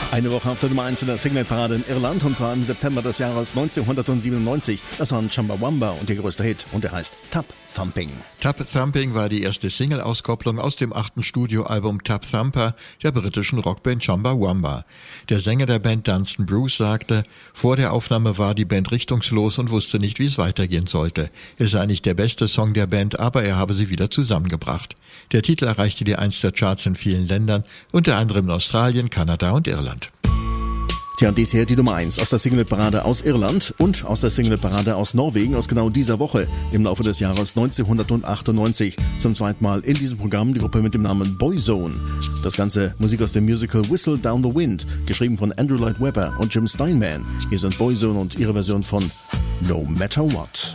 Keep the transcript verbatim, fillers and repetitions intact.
Eine Woche auf der Nummer eins in der Singleparade in Irland, und zwar im September des Jahres neunzehnhundertsiebenundneunzig. Das waren Chumbawamba und ihr größter Hit, und der heißt Tub Thumping. Tub Thumping war die erste Single-Auskopplung aus dem achten Studioalbum Tub Thumper der britischen Rockband Chumbawamba. Der Sänger der Band Dunstan Bruce sagte, vor der Aufnahme war die Band richtungslos und wusste nicht, wie es weitergehen sollte. Es sei nicht der beste Song der Band, aber er habe sie wieder zusammengebracht. Der Titel erreichte die Eins der Charts in vielen Ländern, unter anderem in Australien, Kanada und Irland. Tja, und dies hier die Nummer eins aus der Singleparade aus Irland und aus der Singleparade aus Norwegen aus genau dieser Woche im Laufe des Jahres neunzehnhundertachtundneunzig. Zum zweiten Mal in diesem Programm die Gruppe mit dem Namen Boyzone. Das ganze Musik aus dem Musical Whistle Down the Wind, geschrieben von Andrew Lloyd Webber und Jim Steinman. Hier sind Boyzone und ihre Version von No Matter What.